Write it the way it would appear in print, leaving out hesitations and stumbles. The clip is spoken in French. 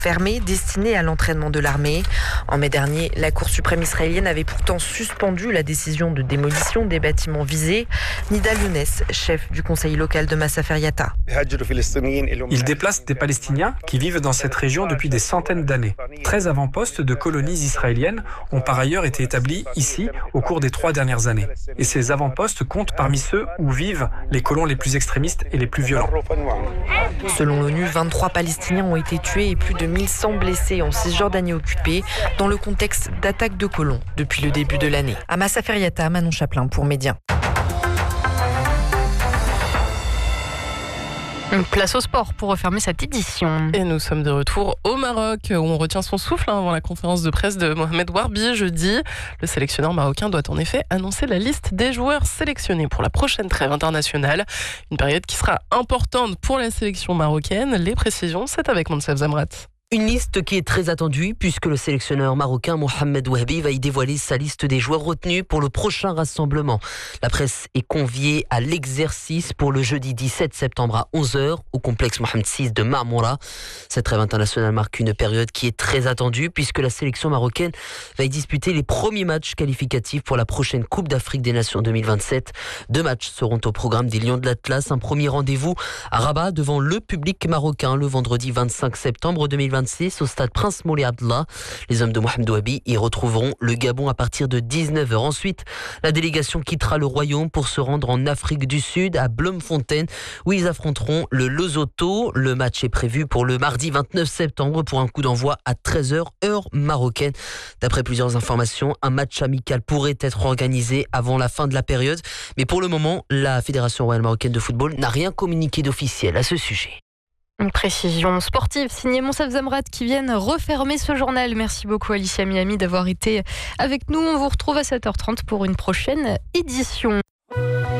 fermé destiné à l'entraînement de l'armée. En mai dernier, la Cour suprême israélienne avait pourtant suspendu la décision de démolition des bâtiments visés. Nidal Younes, chef du conseil local de Masafer Yatta. Ils déplacent des Palestiniens qui vivent dans cette région depuis des centaines d'années. 13 avant-postes de colonies israéliennes ont par ailleurs été établis ici au cours des 3 dernières années. Et ces avant-postes comptent parmi ceux où vivent les colons les plus extrémistes et les plus violents. Selon l'ONU, 23 Palestiniens ont été tués et plus de 1100 blessés en Cisjordanie occupée dans le contexte d'attaques de colons depuis le début de l'année. À Masafer Yatta, Manon Chaplin pour Média. Place au sport pour refermer cette édition. Et nous sommes de retour au Maroc où on retient son souffle avant la conférence de presse de Mohamed Warbi jeudi. Le sélectionneur marocain doit en effet annoncer la liste des joueurs sélectionnés pour la prochaine trêve internationale. Une période qui sera importante pour la sélection marocaine. Les précisions, c'est avec Monsef Zamrat. Une liste qui est très attendue puisque le sélectionneur marocain Mohamed Warbi va y dévoiler sa liste des joueurs retenus pour le prochain rassemblement. La presse est conviée à l'exercice pour le jeudi 17 septembre à 11h au complexe Mohamed VI de Marmora. Cette trêve internationale marque une période qui est très attendue puisque la sélection marocaine va y disputer les premiers matchs qualificatifs pour la prochaine Coupe d'Afrique des Nations 2027. 2 matchs seront au programme des Lions de l'Atlas. Un premier rendez-vous à Rabat devant le public marocain le vendredi 25 septembre 2026 au stade Prince Moulay Abdallah. Les hommes de Mohamed Warbi y retrouveront le Gabon à partir de 19h. Ensuite, la délégation quittera le royaume pour se rendre en Afrique du Sud à Bloemfontein où ils affronteront le Lesotho. Le match est prévu pour le mardi 29 septembre pour un coup d'envoi à 13h heure marocaine. D'après plusieurs informations, un match amical pourrait être organisé avant la fin de la période. Mais pour le moment, la Fédération royale marocaine de football n'a rien communiqué d'officiel à ce sujet. Une précision sportive signée Monsef Zamrat qui viennent refermer ce journal. Merci beaucoup Alicia Miami d'avoir été avec nous. On vous retrouve à 7h30 pour une prochaine édition.